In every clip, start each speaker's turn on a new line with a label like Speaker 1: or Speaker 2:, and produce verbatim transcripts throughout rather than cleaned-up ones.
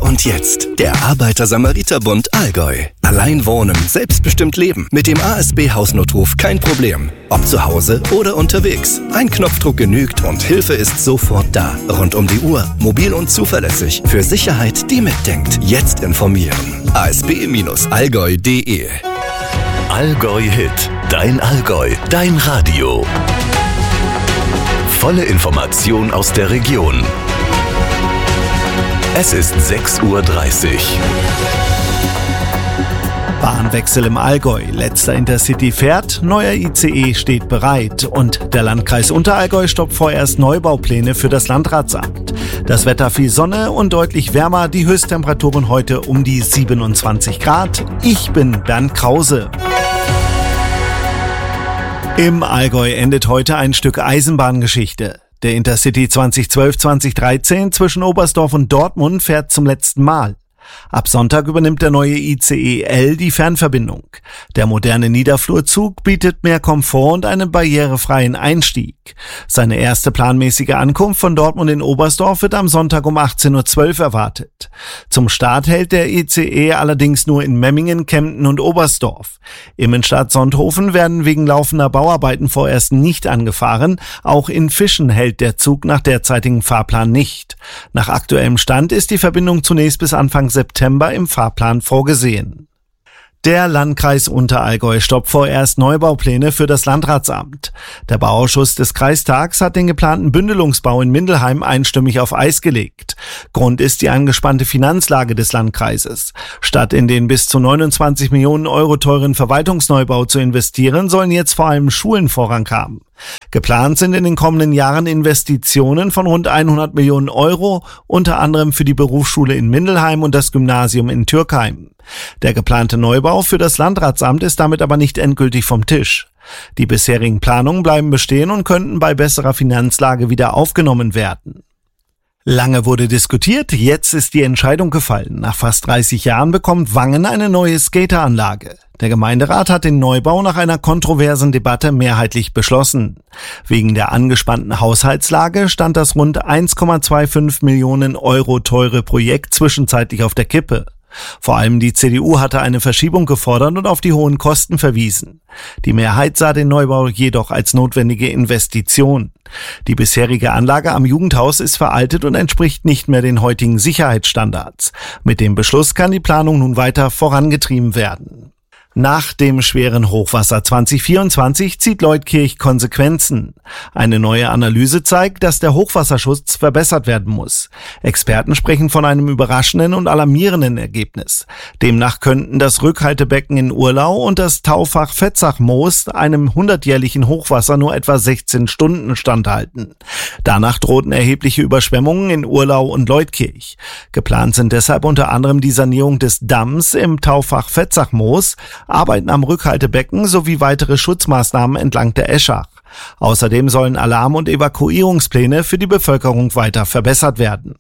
Speaker 1: Und jetzt der Arbeiter-Samariter-Bund Allgäu. Allein wohnen, selbstbestimmt leben. Mit dem A S B-Hausnotruf kein Problem. Ob zu Hause oder unterwegs. Ein Knopfdruck genügt und Hilfe ist sofort da. Rund um die Uhr, mobil und zuverlässig. Für Sicherheit, die mitdenkt. Jetzt informieren. a s b Bindestrich allgäu punkt d e
Speaker 2: Allgäu Hit. Dein Allgäu. Dein Radio. Volle Information aus der Region. Es ist sechs Uhr dreißig.
Speaker 3: Bahnwechsel im Allgäu. Letzter Intercity fährt, neuer I C E steht bereit. Und der Landkreis Unterallgäu stoppt vorerst Neubaupläne für das Landratsamt. Das Wetter viel Sonne und deutlich wärmer. Die Höchsttemperaturen heute um die siebenundzwanzig Grad. Ich bin Bernd Krause. Im Allgäu endet heute ein Stück Eisenbahngeschichte. Der Intercity zwanzig zwölf zweitausenddreizehn zwischen Oberstdorf und Dortmund fährt zum letzten Mal. Ab Sonntag übernimmt der neue I C E L die Fernverbindung. Der moderne Niederflurzug bietet mehr Komfort und einen barrierefreien Einstieg. Seine erste planmäßige Ankunft von Dortmund in Oberstdorf wird am Sonntag um achtzehn Uhr zwölf erwartet. Zum Start hält der I C E allerdings nur in Memmingen, Kempten und Oberstdorf. Im Innenstadt Sonthofen werden wegen laufender Bauarbeiten vorerst nicht angefahren. Auch in Fischen hält der Zug nach derzeitigem Fahrplan nicht. Nach aktuellem Stand ist die Verbindung zunächst bis Anfang September im Fahrplan vorgesehen. Der Landkreis Unterallgäu stoppt vorerst Neubaupläne für das Landratsamt. Der Bauausschuss des Kreistags hat den geplanten Bündelungsbau in Mindelheim einstimmig auf Eis gelegt. Grund ist die angespannte Finanzlage des Landkreises. Statt in den bis zu neunundzwanzig Millionen Euro teuren Verwaltungsneubau zu investieren, sollen jetzt vor allem Schulen Vorrang haben. Geplant sind in den kommenden Jahren Investitionen von rund hundert Millionen Euro, unter anderem für die Berufsschule in Mindelheim und das Gymnasium in Türkheim. Der geplante Neubau für das Landratsamt ist damit aber nicht endgültig vom Tisch. Die bisherigen Planungen bleiben bestehen und könnten bei besserer Finanzlage wieder aufgenommen werden. Lange wurde diskutiert, jetzt ist die Entscheidung gefallen. Nach fast dreißig Jahren bekommt Wangen eine neue Skateranlage. Der Gemeinderat hat den Neubau nach einer kontroversen Debatte mehrheitlich beschlossen. Wegen der angespannten Haushaltslage stand das rund eins Komma fünfundzwanzig Millionen Euro teure Projekt zwischenzeitlich auf der Kippe. Vor allem die C D U hatte eine Verschiebung gefordert und auf die hohen Kosten verwiesen. Die Mehrheit sah den Neubau jedoch als notwendige Investition. Die bisherige Anlage am Jugendhaus ist veraltet und entspricht nicht mehr den heutigen Sicherheitsstandards. Mit dem Beschluss kann die Planung nun weiter vorangetrieben werden. Nach dem schweren Hochwasser zwanzig vierundzwanzig zieht Leutkirch Konsequenzen. Eine neue Analyse zeigt, dass der Hochwasserschutz verbessert werden muss. Experten sprechen von einem überraschenden und alarmierenden Ergebnis. Demnach könnten das Rückhaltebecken in Urlau und das Taufach Vetzach-Moos einem hundertjährlichen Hochwasser nur etwa sechzehn Stunden standhalten. Danach drohten erhebliche Überschwemmungen in Urlau und Leutkirch. Geplant sind deshalb unter anderem die Sanierung des Damms im Taufach Vetzach-Moos, Arbeiten am Rückhaltebecken sowie weitere Schutzmaßnahmen entlang der Eschach. Außerdem sollen Alarm- und Evakuierungspläne für die Bevölkerung weiter verbessert werden.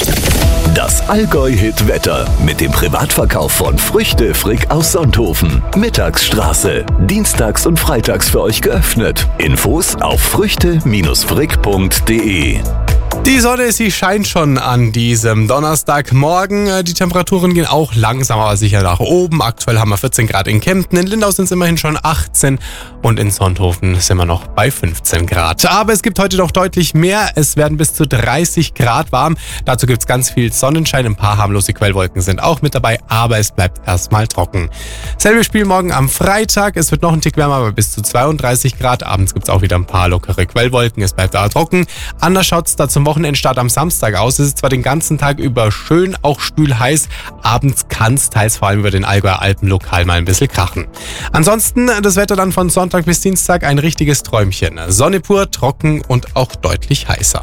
Speaker 2: Das Allgäu-Hit-Wetter mit dem Privatverkauf von Früchte Frick aus Sonthofen. Mittagsstraße. Dienstags und freitags für euch geöffnet. Infos auf früchte Frick punkt d e.
Speaker 4: Die Sonne, sie scheint schon an diesem Donnerstagmorgen. Die Temperaturen gehen auch langsam, aber sicher nach oben. Aktuell haben wir vierzehn Grad in Kempten, in Lindau sind es immerhin schon achtzehn und in Sonthofen sind wir noch bei fünfzehn Grad. Aber es gibt heute doch deutlich mehr. Es werden bis zu dreißig Grad warm. Dazu gibt es ganz viel Sonnenschein. Ein paar harmlose Quellwolken sind auch mit dabei, aber es bleibt erstmal trocken. Selbe Spiel morgen am Freitag. Es wird noch ein Tick wärmer, aber bis zu zweiunddreißig Grad. Abends gibt es auch wieder ein paar lockere Quellwolken. Es bleibt aber trocken. Anders schaut es da zum Wochenendstart am Samstag aus. Es ist zwar den ganzen Tag über schön, auch stühl heiß. Abends kann es teils vor allem über den Allgäuer Alpen lokal mal ein bisschen krachen. Ansonsten das Wetter dann von Sonntag bis Dienstag ein richtiges Träumchen. Sonne pur, trocken und auch deutlich heißer.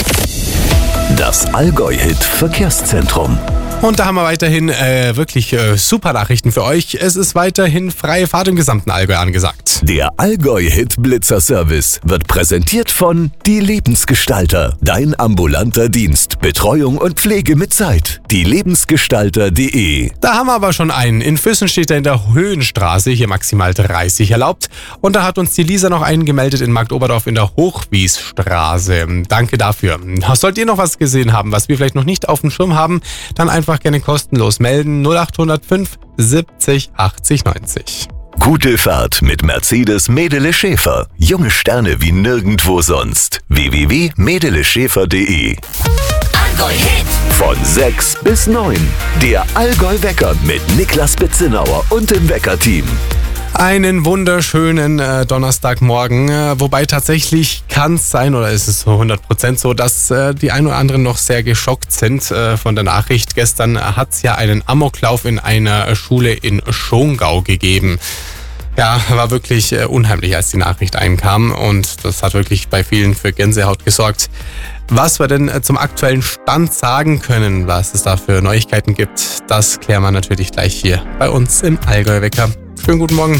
Speaker 2: Das Allgäu-Hit-Verkehrszentrum.
Speaker 4: Und da haben wir weiterhin äh, wirklich äh, super Nachrichten für euch. Es ist weiterhin freie Fahrt im gesamten Allgäu angesagt.
Speaker 2: Der Allgäu-Hit-Blitzer-Service wird präsentiert von Die Lebensgestalter. Dein ambulanter Dienst. Betreuung und Pflege mit Zeit. die lebensgestalter punkt de.
Speaker 4: Da haben wir aber schon einen. In Füssen steht er in der Höhenstraße, hier maximal dreißig erlaubt. Und da hat uns die Lisa noch einen gemeldet in Marktoberdorf in der Hochwiesstraße. Danke dafür. Sollt ihr noch was gesehen haben, was wir vielleicht noch nicht auf dem Schirm haben, dann einfach einfach gerne kostenlos melden. null acht null fünf siebzig achtzig neunzig.
Speaker 2: Gute Fahrt mit Mercedes Medele Schäfer. Junge Sterne wie nirgendwo sonst. w w w punkt medele schäfer punkt de
Speaker 5: Allgäu Hit.
Speaker 2: Von sechs bis neun. Der Allgäu Wecker mit Niklas Betzenauer und dem Wecker-Team.
Speaker 4: Einen wunderschönen äh, Donnerstagmorgen, äh, wobei tatsächlich kann es sein, oder ist es so hundert Prozent so, dass äh, die ein oder anderen noch sehr geschockt sind äh, von der Nachricht. Gestern hat es ja einen Amoklauf in einer Schule in Schongau gegeben. Ja, war wirklich äh, unheimlich, als die Nachricht einkam, und das hat wirklich bei vielen für Gänsehaut gesorgt. Was wir denn äh, zum aktuellen Stand sagen können, was es da für Neuigkeiten gibt, das klären wir natürlich gleich hier bei uns im Allgäu Wecker. Schönen guten Morgen.